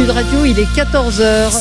Sud Radio, il est 14h.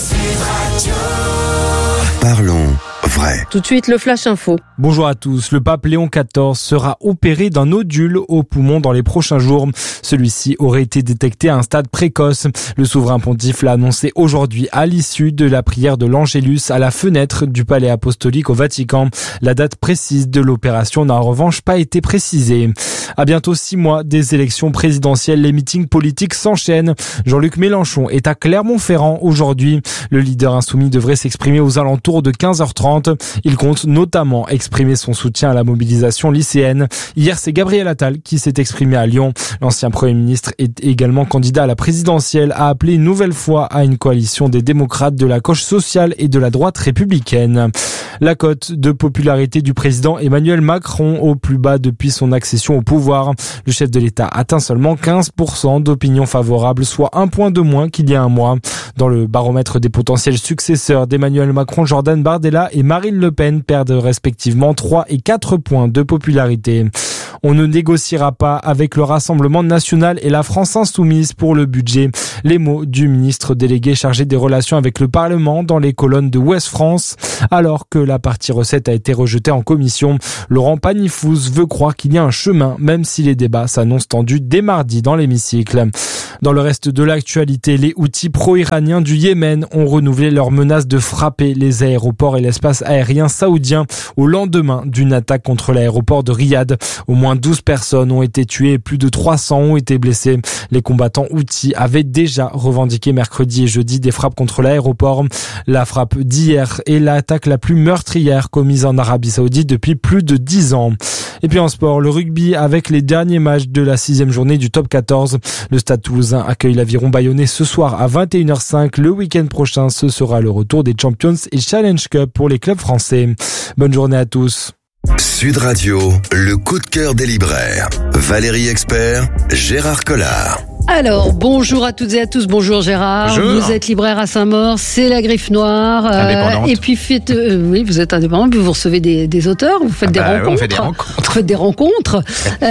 Parlons vrai. Tout de suite, le Flash Info. Bonjour à tous. Le pape Léon XIV sera opéré d'un nodule au poumon dans les prochains jours. Celui-ci aurait été détecté à un stade précoce. Le souverain pontife l'a annoncé aujourd'hui à l'issue de la prière de l'Angélus à la fenêtre du palais apostolique au Vatican. La date précise de l'opération n'a en revanche pas été précisée. À bientôt 6 mois des élections présidentielles, les meetings politiques s'enchaînent. Jean-Luc Mélenchon est à Clermont-Ferrand aujourd'hui. Le leader insoumis devrait s'exprimer aux alentours de 15h30. Il compte notamment exprimer son soutien à la mobilisation lycéenne. Hier, c'est Gabriel Attal qui s'est exprimé à Lyon. L'ancien Premier ministre est également candidat à la présidentielle, a appelé une nouvelle fois à une coalition des démocrates, de la gauche sociale et de la droite républicaine. La cote de popularité du président Emmanuel Macron au plus bas depuis son accession au pouvoir. Le chef de l'État atteint seulement 15% d'opinion favorable, soit 1 point de moins qu'il y a un mois. Dans le baromètre des potentiels successeurs d'Emmanuel Macron, Jordan Bardella et Marine Le Pen perdent respectivement 3 et 4 points de popularité. On ne négociera pas avec le Rassemblement national et la France insoumise pour le budget. Les mots du ministre délégué chargé des relations avec le Parlement dans les colonnes de Ouest France. Alors que la partie recette a été rejetée en commission, Laurent Pagny-Fouz veut croire qu'il y a un chemin, même si les débats s'annoncent tendus dès mardi dans l'hémicycle. Dans le reste de l'actualité, les Houthis pro-iraniens du Yémen ont renouvelé leur menace de frapper les aéroports et l'espace aérien saoudien au lendemain d'une attaque contre l'aéroport de Riyad. Au moins 12 personnes ont été tuées et plus de 300 ont été blessées. Les combattants Houthis avaient déjà revendiqué mercredi et jeudi des frappes contre l'aéroport. La frappe d'hier est l'attaque la plus meurtrière commise en Arabie Saoudite depuis plus de 10 ans. Et puis en sport, le rugby avec les derniers matchs de la 6e journée du top 14. Le Stade Toulousain accueille l'Aviron Bayonnais ce soir à 21h05. Le week-end prochain, ce sera le retour des Champions et Challenge Cup pour les clubs français. Bonne journée à tous. Sud Radio, le coup de cœur des libraires. Valérie Expert, Gérard Collard. Alors, bonjour à toutes et à tous. Bonjour Gérard. Bonjour. Vous êtes libraire à Saint-Maur, c'est la Griffe Noire. Indépendante. Et puis, oui, vous êtes indépendant, puis vous recevez des auteurs, vous faites des rencontres. On fait des rencontres. Vous faites des rencontres. Vous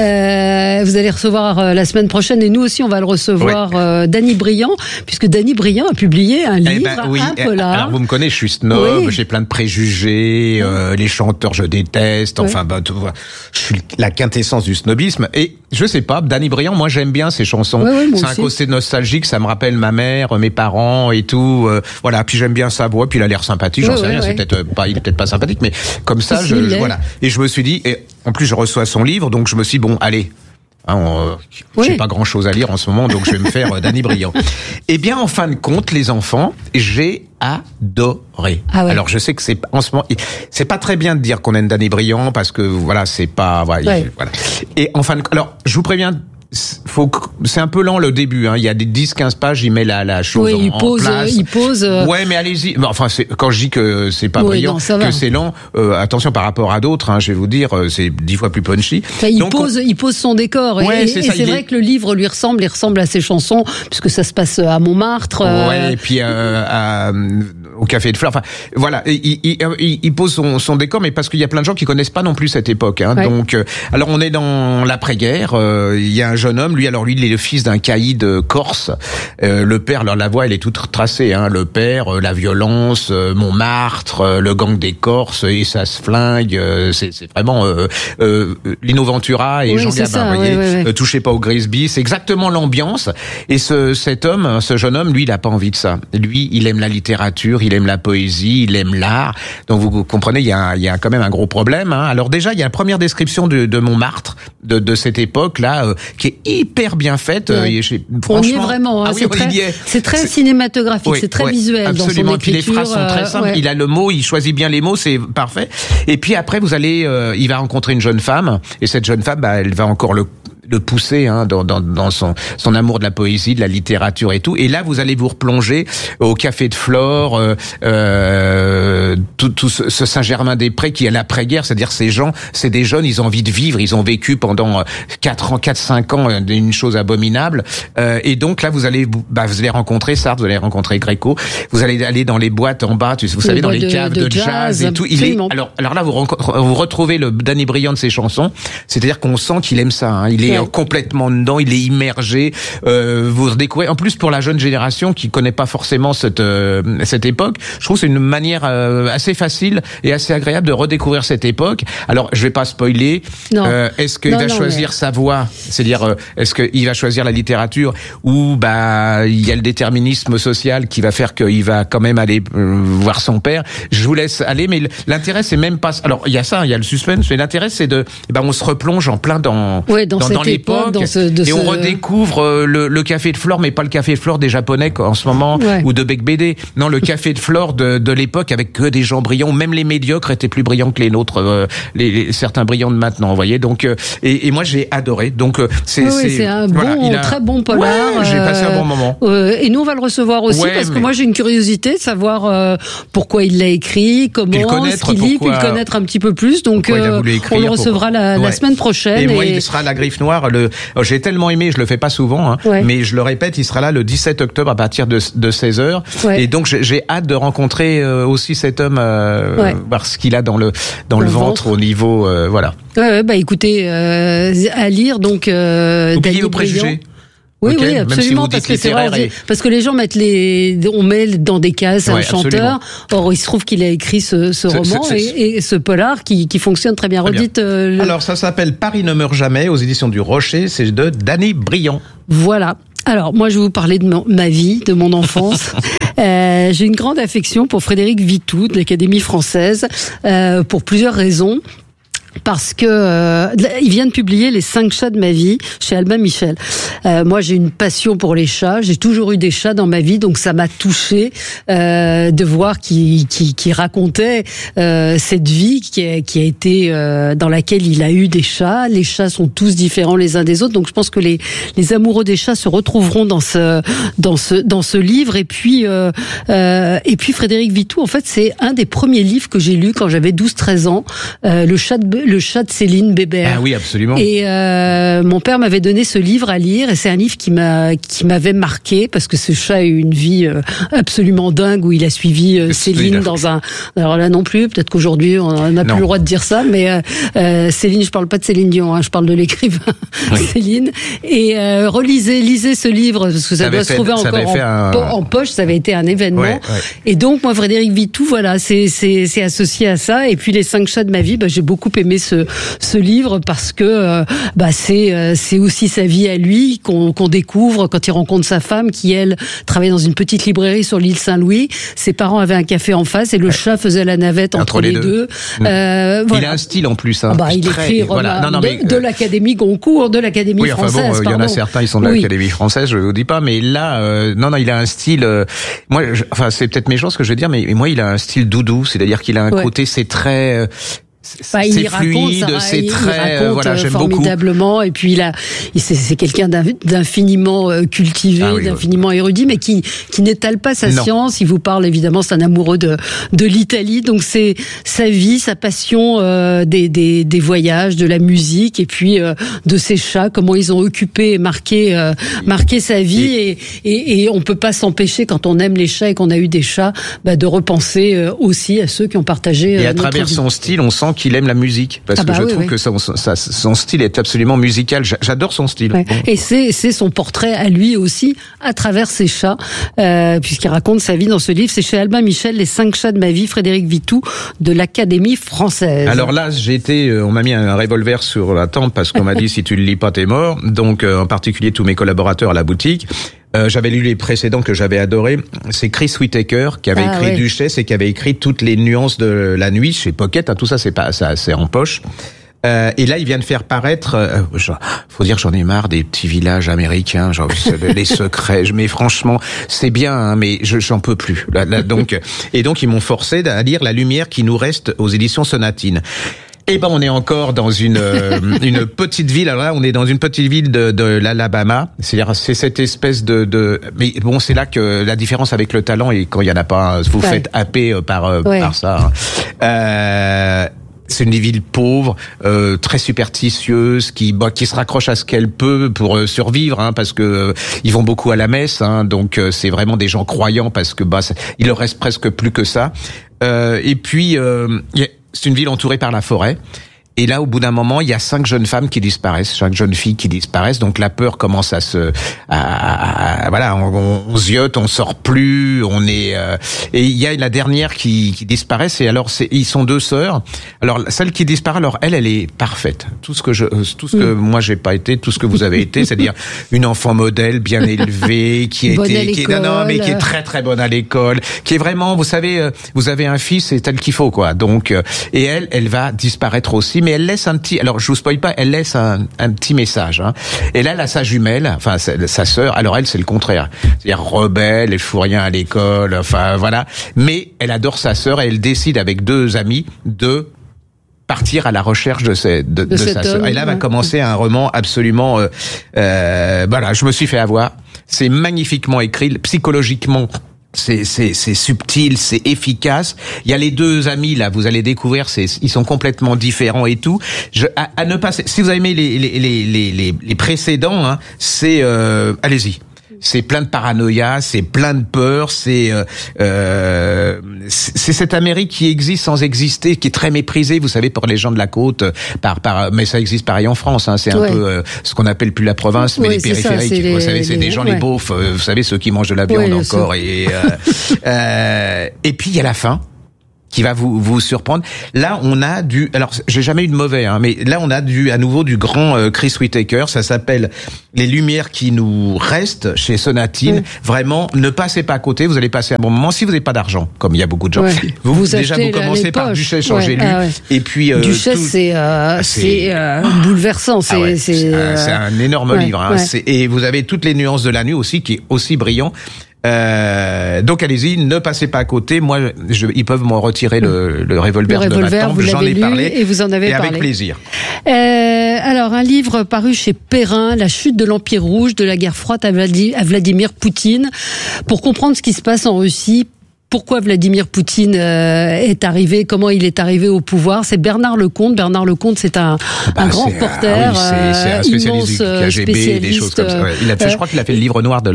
allez recevoir la semaine prochaine, et nous aussi, on va le recevoir, Danny Briand, puisque Danny Briand a publié un livre, un polar. Alors, vous me connaissez, je suis snob, Oui. j'ai plein de préjugés, les chanteurs, je déteste, enfin, je suis la quintessence du snobisme. Et je sais pas, Danny Briand, moi, j'aime bien ses chansons. Oui, moi c'est un aussi. côté nostalgique, ça me rappelle ma mère, mes parents et tout. Voilà, puis j'aime bien sa voix, puis il a l'air sympathique, j'en sais rien, c'est peut-être pas, il est peut-être pas sympathique, mais comme ça, voilà. Et je me suis dit, et en plus je reçois son livre, donc je me suis dit, bon, allez. J'ai pas grand chose à lire en ce moment, donc je vais me faire Danny Briand. Eh bien, en fin de compte, les enfants, j'ai adoré. Ah ouais. Alors, je sais que en ce moment, c'est pas très bien de dire qu'on aime Danny Briand parce que voilà, c'est pas, voilà. Et en fin de, alors, je vous préviens. C'est un peu lent le début, hein. Il y a des 10-15 pages, il met la chose en place. Il pose. Ouais, mais allez-y. Enfin, quand je dis que c'est pas brillant, que c'est lent, attention par rapport à d'autres, hein, je vais vous dire, c'est 10 fois plus punchy. Enfin, il pose son décor. Ouais, et c'est vrai que le livre lui ressemble, il ressemble à ses chansons, puisque ça se passe à Montmartre. Ouais, et puis au Café de Fleurs. Enfin, voilà, il pose son décor, mais parce qu'il y a plein de gens qui connaissent pas non plus cette époque. Hein. Ouais. Donc, alors on est dans l'après-guerre. Il y a un jeune homme, lui, il est le fils d'un caïd corse. Le père, alors la voix, elle est toute tracée. Hein. Le père, la violence, Montmartre, le gang des Corses, et ça se flingue. C'est vraiment Lino Ventura et Jean Gabin. Vous voyez, touchez pas au Grisby. C'est exactement l'ambiance. Et cet homme, ce jeune homme, lui, il a pas envie de ça. Lui, il aime la littérature, il aime la poésie, il aime l'art. Donc vous comprenez, il y a quand même un gros problème. Hein. Alors déjà, il y a la première description de Montmartre de cette époque-là, qui est hyper bien faite. Franchement, on y est vraiment. Hein, c'est très cinématographique, c'est très visuel. Absolument. Dans son et puis les phrases sont très simples. Il a le mot, il choisit bien les mots, c'est parfait. Et puis après, il va rencontrer une jeune femme, et cette jeune femme, elle va encore le pousser dans son amour de la poésie, de la littérature et tout. Et là, vous allez vous replonger au Café de Flore, tout ce Saint-Germain-des-Prés qui est l'après-guerre, c'est-à-dire c'est des jeunes, ils ont envie de vivre, ils ont vécu pendant 4-5 ans une chose abominable. Et donc là, vous allez rencontrer Sartre, vous allez rencontrer Gréco, vous allez aller dans les boîtes en bas, vous savez, dans les caves de jazz et tout. Alors là, vous retrouvez le Danny Briand de ses chansons, c'est-à-dire qu'on sent qu'il aime ça. Hein. Il est complètement dedans, il est immergé. Vous redécouvrez. En plus, pour la jeune génération qui connaît pas forcément cette époque, je trouve que c'est une manière assez facile et assez agréable de redécouvrir cette époque. Alors, je vais pas spoiler. Est-ce qu'il va choisir sa voie, c'est-à-dire est-ce qu'il va choisir la littérature ou il y a le déterminisme social qui va faire qu'il va quand même aller voir son père. Je vous laisse aller, mais l'intérêt c'est même pas. Alors il y a ça, il y a le suspense, mais l'intérêt c'est on se replonge en plein dans l'époque et on redécouvre le café de Flore, mais pas le café de Flore des Japonais en ce moment ou de Bec BD. Non, le café de Flore de l'époque avec que des gens brillants. Même les médiocres étaient plus brillants que les nôtres, certains brillants de maintenant. Vous voyez, donc et moi j'ai adoré. Donc c'est un très bon polar. Ouais, j'ai passé un bon moment. Et nous on va le recevoir aussi parce que moi j'ai une curiosité de savoir pourquoi il l'a écrit, comment, ce qu'il lit, puis le connaître un petit peu plus. Donc on le recevra la semaine prochaine. Et moi il sera à la Griffe Noire. J'ai tellement aimé, je le fais pas souvent, mais je le répète, il sera là le 17 octobre à partir de 16h. Et donc j'ai hâte de rencontrer aussi cet homme, voir ce qu'il a dans le ventre au niveau voilà. Écoutez, à lire donc Dany Briand. Oui, absolument, parce que c'est vrai, parce que les gens on met dans des cases un chanteur. Or, il se trouve qu'il a écrit ce roman et ce polar qui fonctionne très bien. Redites. Alors, ça s'appelle Paris ne meurt jamais aux éditions du Rocher. C'est de Dany Briand. Voilà. Alors, moi, je vais vous parler de ma vie, de mon enfance. J'ai une grande affection pour Frédéric Vitoux de l'Académie française pour plusieurs raisons. Parce que il vient de publier Les 5 chats de ma vie chez Albin Michel. Moi, j'ai une passion pour les chats. J'ai toujours eu des chats dans ma vie, donc ça m'a touchée de voir qu'il racontait cette vie qui a été dans laquelle il a eu des chats. Les chats sont tous différents les uns des autres, donc je pense que les amoureux des chats se retrouveront dans ce livre. Et puis Frédéric Vitoux, en fait, c'est un des premiers livres que j'ai lu quand j'avais 12-13 ans. Le chat de Céline Bébert. Ah oui, absolument. Et mon père m'avait donné ce livre à lire, et c'est un livre qui m'avait marqué parce que ce chat a eu une vie absolument dingue où il a suivi Céline dans un. Alors là non plus, peut-être qu'aujourd'hui on n'a plus le droit de dire ça, mais Céline, je parle pas de Céline Dion, je parle de l'écrivain Céline. Et lisez ce livre parce que ça doit se trouver encore en poche. Ça avait été un événement. Ouais. Et donc moi, Frédéric Vitoux, voilà, c'est associé à ça. Et puis Les 5 chats de ma vie, j'ai beaucoup aimé ce livre parce que c'est aussi sa vie à lui qu'on découvre quand il rencontre sa femme qui, elle, travaillait dans une petite librairie sur l'île Saint-Louis. Ses parents avaient un café en face et le chat faisait la navette entre les deux. Voilà. Il a un style en plus. Il écrit de l'Académie Goncourt, de l'Académie française. Il y en a certains, ils sont de l'Académie française, je vous dis pas, mais là, il a un style. C'est peut-être méchant ce que je vais dire, mais moi, il a un style doudou, c'est-à-dire qu'il a un côté, c'est très. C'est fluide, c'est très, j'aime formidablement. Beaucoup. Et puis c'est quelqu'un d'infiniment cultivé, d'infiniment érudit, mais qui n'étale pas sa science. Il vous parle évidemment, c'est un amoureux de l'Italie, donc c'est sa vie, sa passion des voyages, de la musique, et puis de ses chats, comment ils ont occupé et marqué sa vie. Et on peut pas s'empêcher, quand on aime les chats et qu'on a eu des chats, de repenser aussi à ceux qui ont partagé. Et à travers son style, on sent qu'il aime la musique, parce que je trouve que son style est absolument musical. J'adore son style. Ouais. Bon. Et c'est son portrait à lui aussi, à travers ses chats, puisqu'il raconte sa vie dans ce livre. C'est chez Albin Michel, Les 5 chats de ma vie, Frédéric Vitoux, de l'Académie française. Alors là, on m'a mis un revolver sur la tempe, parce qu'on m'a dit, si tu le lis pas, t'es mort. Donc, en particulier, tous mes collaborateurs à la boutique. J'avais lu les précédents que j'avais adorés. C'est Chris Whittaker qui avait écrit Duchesse et qui avait écrit toutes les nuances de la nuit chez Pocket. Tout ça, c'est en poche. Et là, il vient de faire paraître. Faut dire, j'en ai marre des petits villages américains, genre les secrets. Mais franchement, c'est bien, mais j'en peux plus. Donc ils m'ont forcé à lire La lumière qui nous reste aux éditions Sonatine. On est encore dans une petite ville. Alors là, on est dans une petite ville de l'Alabama. C'est-à-dire, c'est cette espèce mais bon, c'est là que la différence avec le talent, et quand il y en a pas, vous faites happer par ça. C'est une ville pauvre, très superstitieuse, qui se raccroche à ce qu'elle peut pour survivre, parce que ils vont beaucoup à la messe, donc c'est vraiment des gens croyants, parce que il leur reste presque plus que ça. Et puis c'est une ville entourée par la forêt. Et là, au bout d'un moment, il y a 5 jeunes femmes qui disparaissent, 5 jeunes filles qui disparaissent. Donc la peur commence voilà, on ziote, on sort plus, on est. Et il y a la dernière qui disparaît. Et alors, ils sont 2 sœurs. Alors celle qui disparaît, alors elle est parfaite. Tout ce que moi j'ai pas été, tout ce que vous avez été, c'est-à-dire une enfant modèle, bien élevée, qui est très très bonne à l'école, qui est vraiment, vous savez, vous avez un fils, c'est tel qu'il faut, quoi. Donc, et elle va disparaître aussi. Mais elle laisse un petit, alors je vous spoil pas, elle laisse un petit message. Hein. Et là, elle a sa jumelle, enfin sa sœur. Alors elle, c'est le contraire, c'est-à-dire rebelle, elle fout rien à l'école, enfin voilà. Mais elle adore sa sœur et elle décide avec 2 amis de partir à la recherche de sa sœur. Et là va commencer un roman absolument, voilà, je me suis fait avoir. C'est magnifiquement écrit, psychologiquement. C'est subtil, c'est efficace. Il y a les 2 amis là, vous allez découvrir, ils sont complètement différents et tout. À ne pas, si vous avez aimé les précédents, hein, allez-y. C'est plein de paranoïa, c'est plein de peur, c'est cette Amérique qui existe sans exister, qui est très méprisée, vous savez, pour les gens de la côte, mais ça existe pareil en France, hein, c'est un peu ce qu'on appelle plus la province, mais les périphériques, vous savez, c'est des gens les beaufs, vous savez, ceux qui mangent de la viande encore, et puis il y a la fin qui va vous surprendre. Là, on a alors j'ai jamais eu de mauvais, hein, mais là on a à nouveau du grand Chris Whittaker. Ça s'appelle Les Lumières qui nous restent chez Sonatine. Vraiment, ne passez pas à côté. Vous allez passer un bon moment si vous n'avez pas d'argent, comme il y a beaucoup de gens. Vous commencez par Duchesse, j'ai lu. Et puis Duchesse, c'est bouleversant. C'est un énorme livre. Hein. Et vous avez toutes les nuances de la nuit aussi, qui est aussi brillant. Donc allez-y, ne passez pas à côté. Moi, ils peuvent me retirer le revolver de ma tempe. J'en ai parlé et vous en avez parlé. Avec plaisir. Alors un livre paru chez Perrin, La chute de l'Empire rouge, de la guerre froide à Vladimir Poutine, pour comprendre ce qui se passe en Russie. Pourquoi Vladimir Poutine est arrivé, comment il est arrivé au pouvoir. C'est Bernard Lecomte. Bernard Lecomte, c'est un grand reporter, c'est un spécialiste du KGB, des choses comme ça. Ouais. Je crois qu'il a fait le livre noir de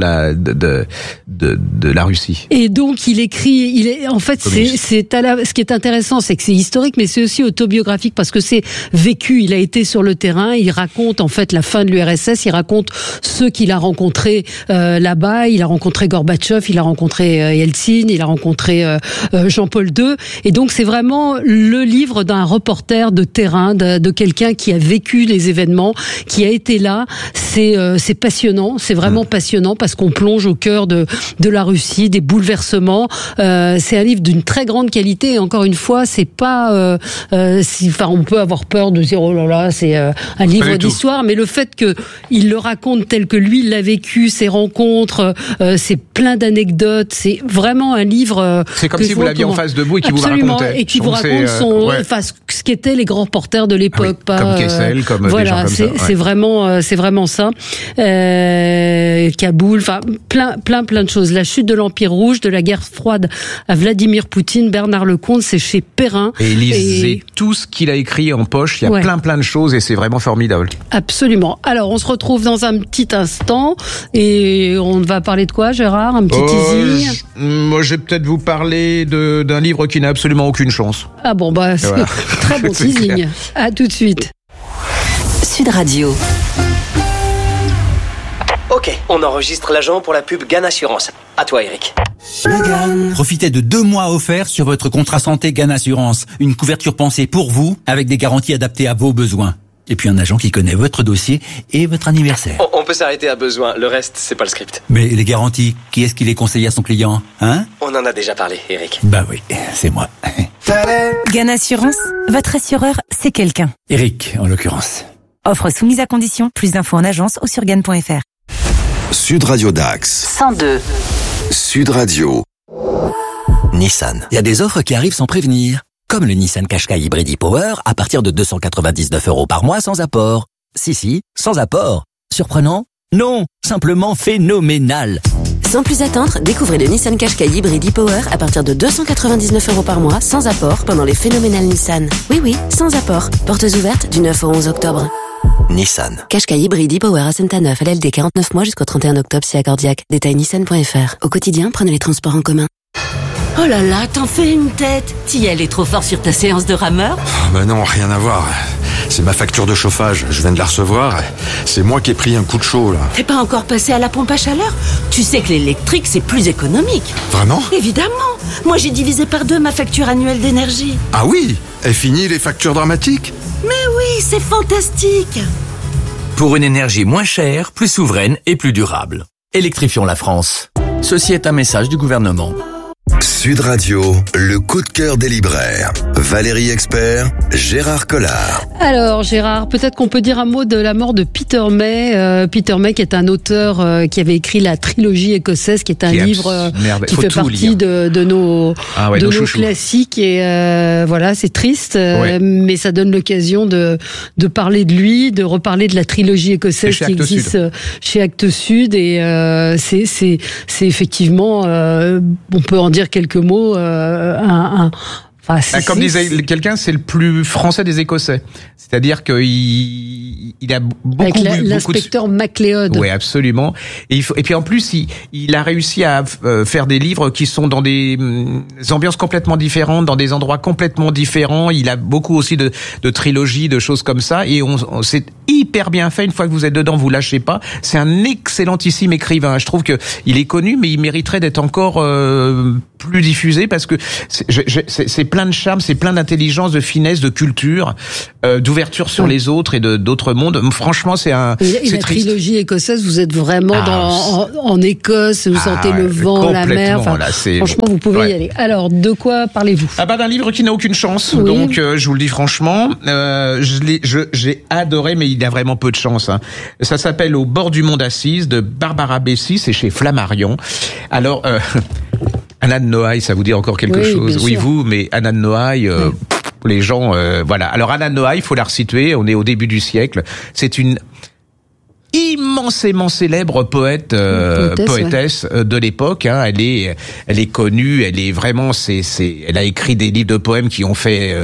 la Russie. Et donc il écrit, en fait, ce qui est intéressant, c'est que c'est historique, mais c'est aussi autobiographique parce que c'est vécu. Il a été sur le terrain. Il raconte en fait la fin de l'URSS. Il raconte ceux qu'il a rencontrés là-bas. Il a rencontré Gorbatchev, il a rencontré Yeltsin, il a rencontré Jean-Paul II, et donc c'est vraiment le livre d'un reporter de terrain, de quelqu'un qui a vécu les événements, qui a été là. C'est passionnant, c'est vraiment passionnant parce qu'on plonge au cœur de la Russie, des bouleversements. C'est un livre d'une très grande qualité, et encore une fois, c'est pas, on peut avoir peur de dire oh là là, c'est un livre d'histoire, mais le fait que il le raconte tel que lui l'a vécu, ses rencontres, c'est plein d'anecdotes, c'est vraiment un livre. C'est comme si vous l'aviez en face de vous et qui vous racontait. Et qui vous raconte ce qu'étaient les grands reporters de l'époque. Comme Kessel, comme des gens comme ça. C'est vraiment ça. Kaboul, enfin plein de choses. La chute de l'Empire rouge, de la guerre froide à Vladimir Poutine, Bernard Lecomte, c'est chez Perrin. Et lisez tout ce qu'il a écrit en poche. Il y a plein de choses et c'est vraiment formidable. Absolument. Alors on se retrouve dans un petit instant et on va parler de quoi, Gérard? Un petit teasing. Moi, je vais peut-être vous parler d'un livre qui n'a absolument aucune chance. Ah bon, c'est très bon teasing. À tout de suite. Sud Radio. Ok, on enregistre l'agent pour la pub GAN Assurance. À toi, Eric. Profitez de 2 mois offerts sur votre contrat santé GAN Assurance. Une couverture pensée pour vous, avec des garanties adaptées à vos besoins. Et puis un agent qui connaît votre dossier et votre anniversaire. On peut s'arrêter à besoin, le reste, c'est pas le script. Mais les garanties, qui est-ce qui les conseille à son client, hein? On en a déjà parlé, Eric. Bah oui, c'est moi. GAN Assurance, votre assureur, c'est quelqu'un. Eric, en l'occurrence. Offre soumise à condition, plus d'infos en agence ou sur GAN.fr. Sud Radio Dax. 102. Sud Radio. Nissan. Il y a des offres qui arrivent sans prévenir. Comme le Nissan Qashqai Hybrid e-Power à partir de 299 € par mois sans apport. Si, sans apport. Surprenant? Non, simplement phénoménal. Sans plus attendre, découvrez le Nissan Qashqai Hybrid e-Power à partir de 299 € par mois sans apport pendant les phénoménales Nissan. Oui, sans apport. Portes ouvertes du 9 au 11 octobre. Nissan. Qashqai Hybrid e-Power à Saint-Aneuf, LLD 49 mois jusqu'au 31 octobre si accordiaque. Détail nissan.fr. Au quotidien, prenez les transports en commun. Oh là là, t'en fais une tête. T'y allais trop fort sur ta séance de rameur? Bah non, rien à voir. c'est ma facture de chauffage. Je viens de la recevoir. C'est moi qui ai pris un coup de chaud, là. T'es pas encore passé à la pompe à chaleur? Tu sais que l'électrique, c'est plus économique. Vraiment? Évidemment. Moi, j'ai divisé par 2 ma facture annuelle d'énergie. Ah oui? Et fini les factures dramatiques? Mais oui, c'est fantastique. Pour une énergie moins chère, plus souveraine et plus durable. Électrifions la France. Ceci est un message du gouvernement. Sud Radio, le coup de cœur des libraires. Valérie Expert, Gérard Collard. Alors Gérard, peut-être qu'on peut dire un mot de la mort de Peter May. Peter May qui est un auteur qui avait écrit la trilogie écossaise, qui est un livre qui fait partie de nos classiques. Et voilà, c'est triste, mais ça donne l'occasion de parler de lui, de reparler de la trilogie écossaise qui existe chez Actes Sud. Et c'est effectivement, on peut en dire quelques mots. Comme disait quelqu'un, c'est le plus français des Écossais. C'est-à-dire qu'il a beaucoup avec l'inspecteur MacLeod. Oui, absolument. Et puis en plus, il a réussi à faire des livres qui sont dans des ambiances complètement différentes, dans des endroits complètement différents. Il a beaucoup aussi de trilogies, de choses comme ça. Et c'est hyper bien fait. Une fois que vous êtes dedans, vous lâchez pas. C'est un excellentissime écrivain. Je trouve que il est connu, mais il mériterait d'être encore plus diffusé parce que c'est plein de charme, c'est plein d'intelligence, de finesse, de culture, d'ouverture sur les autres et d'autres mondes. Franchement, c'est la trilogie écossaise, vous êtes vraiment en Écosse, vous sentez le vent, la mer. Franchement, vous pouvez y aller. Alors, de quoi parlez-vous? D'un livre qui n'a aucune chance. Oui. Donc, je vous le dis franchement, j'ai adoré, mais il a vraiment peu de chance. Ça s'appelle Au bord du monde assise de Barbara Bessy, c'est chez Flammarion. Alors, Anna de Noailles, ça vous dit encore quelque chose? Oui, vous, mais Anna de Noailles, les gens, voilà. Alors Anna de Noailles, il faut la resituer, on est au début du siècle. C'est une immensément célèbre poétesse de l'époque. Elle est connue. Elle est vraiment, elle a écrit des livres de poèmes qui ont fait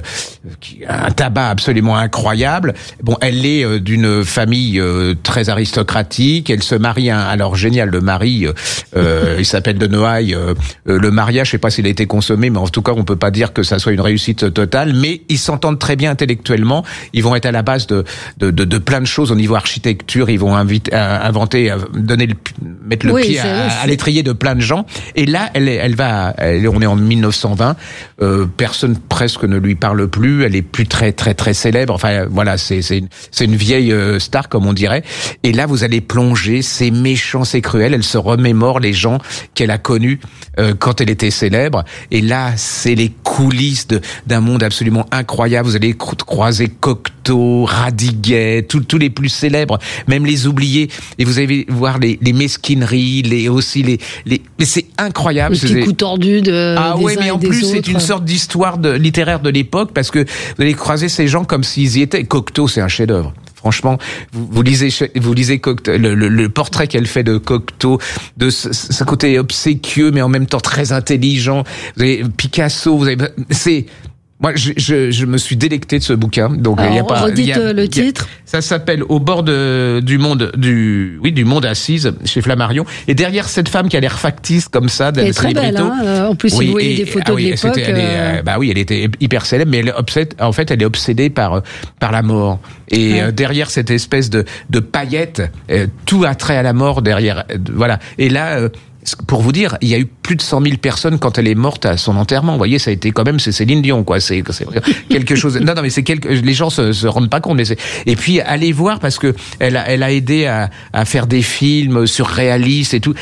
un tabac absolument incroyable. Bon, elle est d'une famille très aristocratique. Elle se marie alors génial, le mari, il s'appelle de Noailles. Le mariage, je sais pas s'il a été consommé, mais en tout cas, on peut pas dire que ça soit une réussite totale. Mais ils s'entendent très bien intellectuellement. Ils vont être à la base de plein de choses au niveau architecture. Ils vont inventer, mettre le pied à l'étrier de plein de gens. Et là, on est en 1920. Personne presque ne lui parle plus. Elle est plus très très très célèbre. Enfin voilà, c'est une vieille star comme on dirait. Et là, vous allez plonger. C'est méchant, c'est cruel. Elle se remémore les gens qu'elle a connus quand elle était célèbre. Et là, c'est les coulisses d'un monde absolument incroyable. Vous allez croiser Cocteau, Radiguet, tous les plus célèbres, même les oubliés, et vous allez voir les mesquineries, mais c'est incroyable. Les petits coups tordus de mais en plus c'est une sorte d'histoire littéraire de l'époque, parce que vous allez croiser ces gens comme s'ils y étaient. Cocteau, c'est un chef-d'œuvre. Franchement, vous lisez Cocteau, le portrait qu'elle fait de Cocteau, de ce côté obséquieux mais en même temps très intelligent. Vous avez Picasso, moi, je me suis délecté de ce bouquin. Donc, redites le titre. Ça s'appelle Au bord du monde assise chez Flammarion. Et derrière cette femme qui a l'air factice comme ça, elle est très belle, en plus, si vous voyez des photos de l'époque. Elle était hyper célèbre, mais elle est obsédée par la mort. Et derrière cette espèce de paillette, tout a trait à la mort derrière. Voilà. Et là, pour vous dire, il y a eu plus de 100 000 personnes quand elle est morte à son enterrement. Vous voyez, ça a été quand même, c'est Céline Dion, quoi. C'est quelque chose. Non, mais les gens se rendent pas compte. Mais et puis allez voir, parce que elle a aidé à faire des films surréalistes et tout.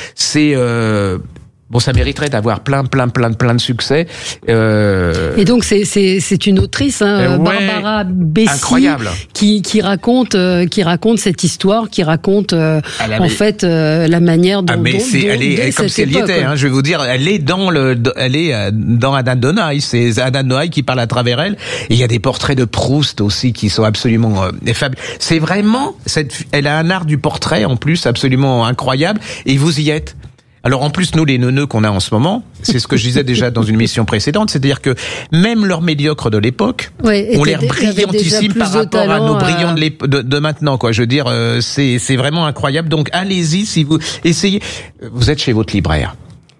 Ça mériterait d'avoir plein de succès. Et donc c'est une autrice, Barbara Bessy, incroyable, qui raconte cette histoire, qui raconte la manière dont elle est comme si elle y était. Je vais vous dire, elle est dans Anna de Noailles. C'est Anna de Noailles qui parle à travers elle. Et il y a des portraits de Proust aussi qui sont absolument fabuleux. C'est vraiment elle a un art du portrait en plus absolument incroyable. Et vous y êtes. Alors en plus, nous, les neuneux qu'on a en ce moment, c'est ce que je disais déjà dans une émission précédente, c'est-à-dire que même leurs médiocres de l'époque ont l'air brillantissimes par rapport à nos brillants de maintenant, quoi. Je veux dire, c'est vraiment incroyable. Donc allez-y, si vous essayez. Vous êtes chez votre libraire.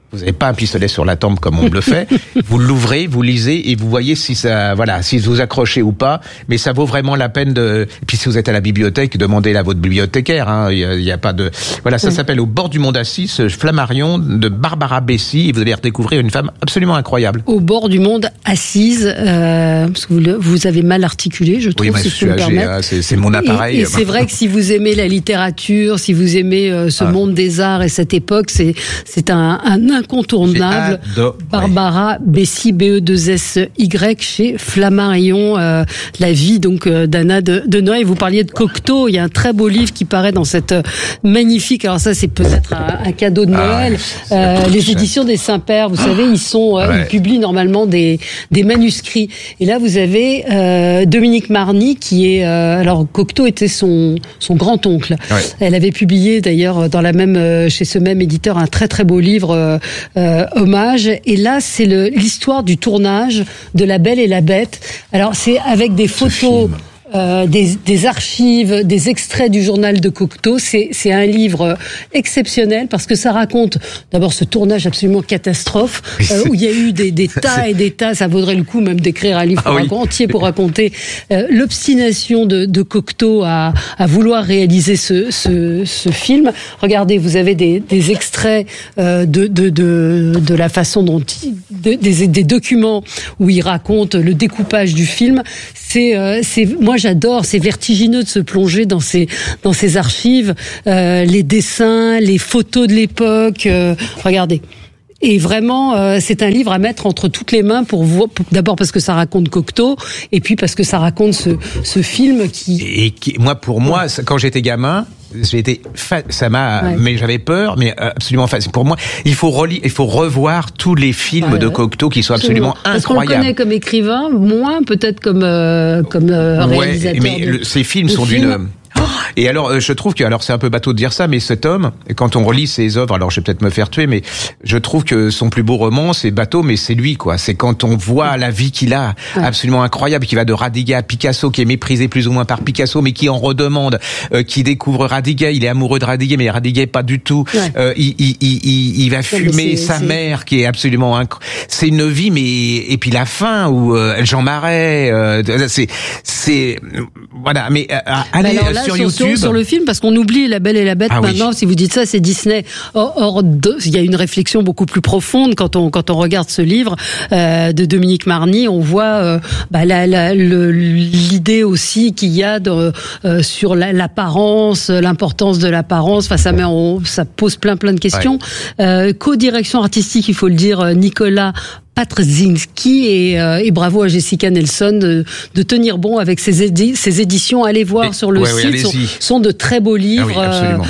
Vous n'avez pas un pistolet sur la tempe comme on le fait. Vous l'ouvrez, vous lisez et vous voyez si ça, voilà, si vous accrochez ou pas. Mais ça vaut vraiment la peine de. Et puis si vous êtes à la bibliothèque, demandez-la à votre bibliothécaire. Hein. Il y a pas de. Voilà, ça s'appelle Au bord du monde assis, Flammarion de Barbara Bessy. Et vous allez redécouvrir une femme absolument incroyable. Au bord du monde assise, parce que vous avez mal articulé, je trouve. Oui, mais si je suis âgé. Hein, c'est mon appareil. Et c'est vrai que si vous aimez la littérature, si vous aimez ce monde des arts et cette époque, c'est un incontournable. Barbara Bessy, B-E-2-S-Y, chez Flammarion, la vie donc d'Anna de Noailles. Vous parliez de Cocteau, il y a un très beau livre qui paraît dans cette magnifique, alors ça c'est peut-être un cadeau de Noël, les éditions des Saint-Pères, vous savez, ils publient normalement des manuscrits. Et là vous avez Dominique Marny qui est, alors Cocteau était son grand-oncle. Ouais. Elle avait publié d'ailleurs dans chez ce même éditeur un très très beau livre hommage, et là c'est l'histoire du tournage de La Belle et la Bête. Alors c'est avec des photos, des archives, des extraits du journal de Cocteau. C'est un livre exceptionnel parce que ça raconte d'abord ce tournage absolument catastrophe où il y a eu des tas et des tas. Ça vaudrait le coup même d'écrire un livre entier pour raconter l'obstination de Cocteau à vouloir réaliser ce film. Regardez, vous avez des extraits de la façon dont des documents où il raconte le découpage du film. Moi j'adore, c'est vertigineux de se plonger dans ces archives, les dessins, les photos de l'époque. Regardez. Et vraiment, c'est un livre à mettre entre toutes les mains d'abord parce que ça raconte Cocteau, et puis parce que ça raconte ce film qui pour moi, quand j'étais gamin, mais j'avais peur, mais absolument facile. Pour moi, il faut revoir tous les films de Cocteau qui sont absolument incroyables. Parce qu'on le connaît comme écrivain, moins peut-être comme réalisateur. Mais ces films sont d'une. Et alors, je trouve que, c'est un peu bateau de dire ça, mais cet homme, quand on relit ses œuvres, alors je vais peut-être me faire tuer, mais je trouve que son plus beau roman, c'est bateau, mais c'est lui, quoi. C'est quand on voit la vie qu'il a, absolument incroyable, qui va de Radiguet à Picasso, qui est méprisé plus ou moins par Picasso, mais qui en redemande, qui découvre Radiguet, il est amoureux de Radiguet, mais Radiguet pas du tout. Il va fumer sa mère, qui est absolument c'est une vie, mais, et puis la fin, où Jean Marais, voilà, mais allez sur YouTube. Sur le film, parce qu'on oublie La Belle et la Bête maintenant. Si vous dites ça, c'est Disney. Il y a une réflexion beaucoup plus profonde quand on regarde ce livre de Dominique Marny. On voit l'idée aussi qu'il y a sur l'apparence, l'importance de l'apparence. Enfin, ça pose plein de questions. Co-direction artistique, il faut le dire, Nicolas Patrzinski, et bravo à Jessica Nelson de tenir bon avec ses éditions. Allez voir sur le site, sont de très beaux livres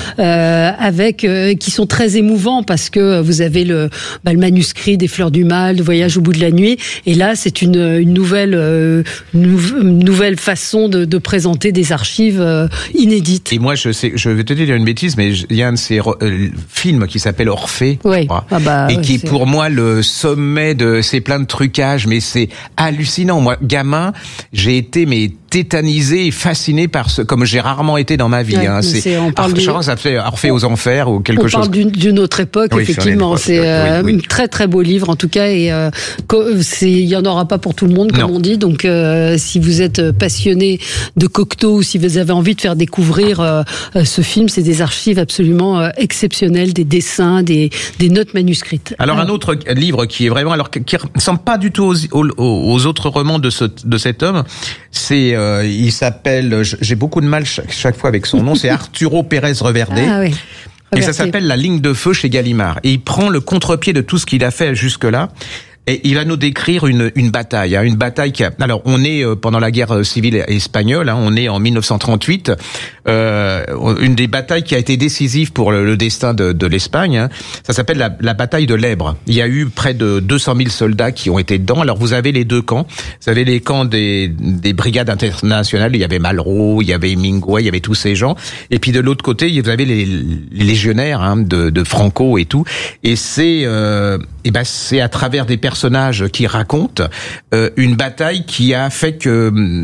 qui sont très émouvants parce que vous avez le manuscrit des Fleurs du Mal, de Voyage au bout de la nuit, et là c'est une nouvelle façon de présenter des archives inédites. Et moi je vais te dire une bêtise, mais il y a un de ces films qui s'appelle Orphée, qui est pour moi le sommet c'est plein de trucages, mais c'est hallucinant. Moi, gamin, j'ai été tétanisé et fasciné par comme j'ai rarement été dans ma vie. Ça fait Orphée aux enfers ou quelque chose. On parle d'une autre époque, effectivement. C'est un très très beau livre en tout cas, et il y en aura pas pour tout le monde, comme on dit. Donc si vous êtes passionné de Cocteau ou si vous avez envie de faire découvrir ce film, c'est des archives absolument exceptionnelles, des dessins, des notes manuscrites. Alors un autre livre qui est vraiment qui ressemble pas du tout aux autres romans de cet homme, c'est il s'appelle, j'ai beaucoup de mal chaque fois avec son nom, c'est Arturo Pérez Reverte. Et ça s'appelle La ligne de feu chez Gallimard. Et il prend le contre-pied de tout ce qu'il a fait jusque-là. Et il va nous décrire une bataille, une bataille qui alors on est pendant la guerre civile espagnole, on est en 1938, une des batailles qui a été décisive pour le destin de l'Espagne. Ça s'appelle la bataille de l'Èbre. Il y a eu près de 200 000 soldats qui ont été dedans. Alors vous avez les deux camps. Vous avez les camps des brigades internationales. Il y avait Malraux, il y avait Hemingway, il y avait tous ces gens. Et puis de l'autre côté, vous avez les légionnaires de Franco et tout. Et c'est à travers des personnages qui racontent une bataille qui a fait que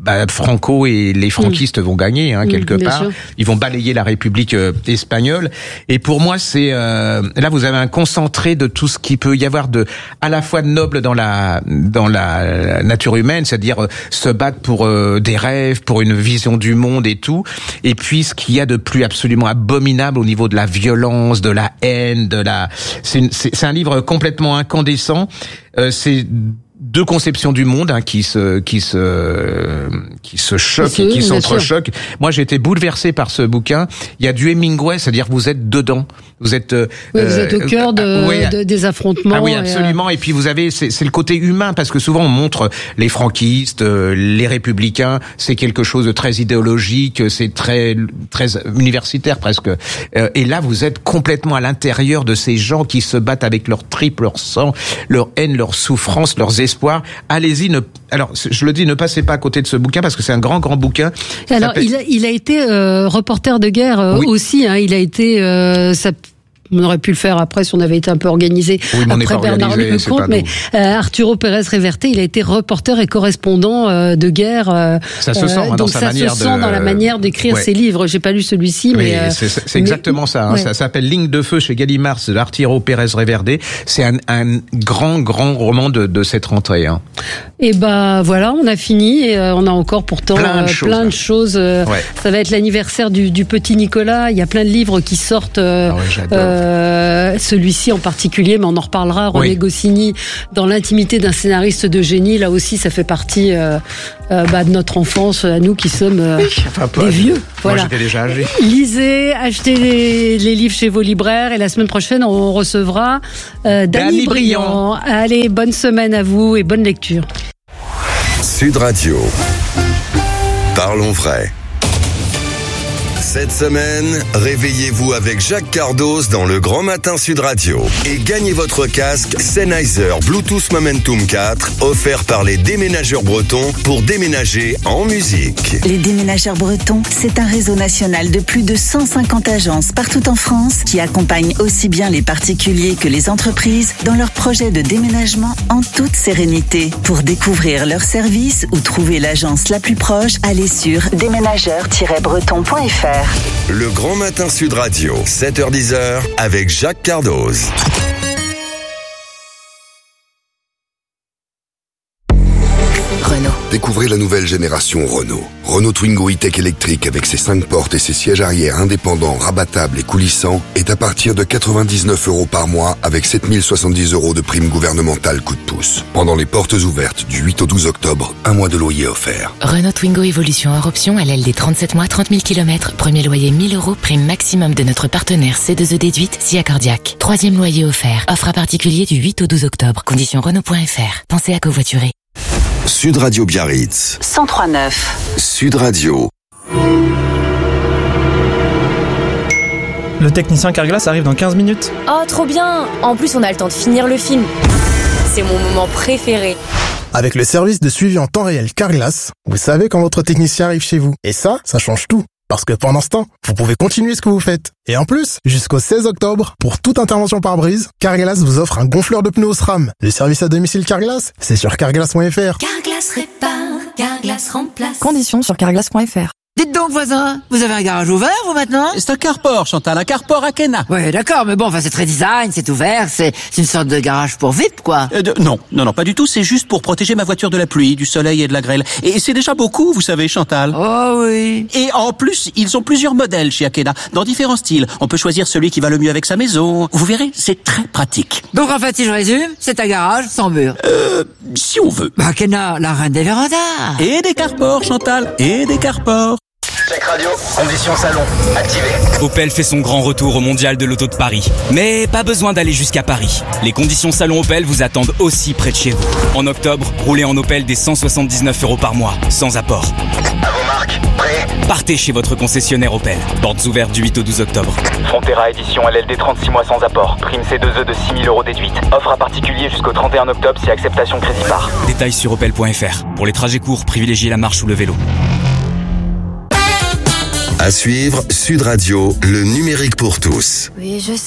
Franco et les franquistes vont gagner quelque part. Sûr. Ils vont balayer la République espagnole. Et pour moi, c'est là vous avez un concentré de tout ce qui peut y avoir de à la fois de noble dans la nature humaine, c'est-à-dire se battre pour des rêves, pour une vision du monde et tout. Et puis ce qu'il y a de plus absolument abominable au niveau de la violence, de la haine, c'est un livre complètement incandescent. C'est deux conceptions du monde qui se choquent et qui s'entrechoquent. Moi, j'ai été bouleversé par ce bouquin. Il y a du Hemingway, c'est-à-dire vous êtes dedans. Vous êtes au cœur des affrontements. Ah oui, absolument. Et puis vous avez c'est le côté humain parce que souvent on montre les franquistes, les républicains, c'est quelque chose de très idéologique, c'est très universitaire presque. Et là, vous êtes complètement à l'intérieur de ces gens qui se battent avec leur tripes, leur sang, leur haine, leur souffrance, leurs espoirs. Allez-y. Alors, je le dis, ne passez pas à côté de ce bouquin parce que c'est un grand bouquin. Alors, il a été reporter de guerre aussi. Il a été. On aurait pu le faire après si on avait été un peu organisé après Bernard Lecomte, mais Arturo Pérez Reverte, il a été reporter et correspondant de guerre. Ça se sent donc ça se sent dans la manière d'écrire ses livres. J'ai pas lu celui-ci, mais c'est exactement ça. Ça s'appelle Ligne de feu chez Gallimard, de Arturo Pérez Reverte. C'est un grand roman de cette rentrée. Et voilà, on a fini et on a encore pourtant plein de choses. Ça va être l'anniversaire du petit Nicolas. Il y a plein de livres qui sortent. Celui-ci en particulier, mais on en reparlera. René Goscinny, dans l'intimité d'un scénariste de génie, là aussi, ça fait partie de notre enfance, à nous qui sommes des vieux. Voilà. Moi, j'étais déjà âgé. Lisez, achetez les livres chez vos libraires, et la semaine prochaine, on recevra Dany Briand. Allez, bonne semaine à vous et bonne lecture. Sud Radio. Parlons vrai. Cette semaine, réveillez-vous avec Jacques Cardos dans le Grand Matin Sud Radio et gagnez votre casque Sennheiser Bluetooth Momentum 4 offert par les déménageurs bretons pour déménager en musique. Les déménageurs bretons, c'est un réseau national de plus de 150 agences partout en France qui accompagnent aussi bien les particuliers que les entreprises dans leurs projets de déménagement en toute sérénité. Pour découvrir leurs services ou trouver l'agence la plus proche, allez sur déménageurs-breton.fr. Le Grand Matin Sud Radio, 7h-10h, avec Jacques Cardos. Renault. Découvrez la nouvelle génération Renault. Renault Twingo E-Tech électrique avec ses 5 portes et ses sièges arrière indépendants, rabattables et coulissants est à partir de 99 € par mois avec 7070 € de prime gouvernementale coup de pouce. Pendant les portes ouvertes du 8 au 12 octobre, un mois de loyer offert. Renault Twingo Evolution hors option, LLD 37 mois, 30 000 km. Premier loyer 1000 €, prime maximum de notre partenaire C2E déduite, SIA Cardiac. Troisième loyer offert. Offre à particulier du 8 au 12 octobre. Conditions Renault.fr. Pensez à covoiturer. Sud Radio Biarritz. 103.9. Sud Radio. Le technicien Carglass arrive dans 15 minutes. Oh, trop bien! En plus, on a le temps de finir le film. C'est mon moment préféré. Avec le service de suivi en temps réel Carglass, vous savez quand votre technicien arrive chez vous. Et ça change tout. Parce que pendant ce temps, vous pouvez continuer ce que vous faites. Et en plus, jusqu'au 16 octobre, pour toute intervention par brise, Carglass vous offre un gonfleur de pneus SRAM. Le service à domicile Carglass, c'est sur carglass.fr. Carglass répare, Carglass remplace. Conditions sur carglass.fr. Dites donc, voisin, vous avez un garage ouvert, vous, maintenant? C'est un carport, Chantal, un carport à Kena. Ouais, d'accord, mais bon, c'est très design, c'est ouvert, c'est une sorte de garage pour VIP, quoi. Non, pas du tout, c'est juste pour protéger ma voiture de la pluie, du soleil et de la grêle. Et c'est déjà beaucoup, vous savez, Chantal. Oh oui. Et en plus, ils ont plusieurs modèles chez Akena, dans différents styles. On peut choisir celui qui va le mieux avec sa maison. Vous verrez, c'est très pratique. Donc, en fait, si je résume, c'est un garage sans mur. Si on veut. Akena, la reine des vérandas. Et des carports, Chantal, et des carports. Check radio, conditions salon, activé. Opel fait son grand retour au Mondial de l'Auto de Paris. Mais pas besoin d'aller jusqu'à Paris. Les conditions salon Opel vous attendent aussi près de chez vous. En octobre, roulez en Opel dès 179 € par mois, sans apport. À vos marques, prêts? Partez chez votre concessionnaire Opel. Portes ouvertes du 8 au 12 octobre. Frontera édition LLD 36 mois sans apport. Prime C2E de 6 000 € déduite. Offre à particulier jusqu'au 31 octobre si acceptation crédit par. Détails sur opel.fr. Pour les trajets courts, privilégiez la marche ou le vélo. À suivre, Sud Radio, le numérique pour tous. Oui, je sais.